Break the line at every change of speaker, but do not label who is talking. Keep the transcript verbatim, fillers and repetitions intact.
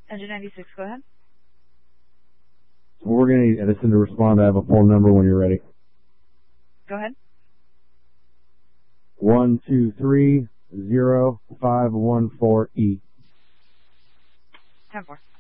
Engine ninety-six, go ahead.
We're going to need Edison to respond. I have a phone number when you're ready.
Go ahead.
One two three zero five one four E.
ten four.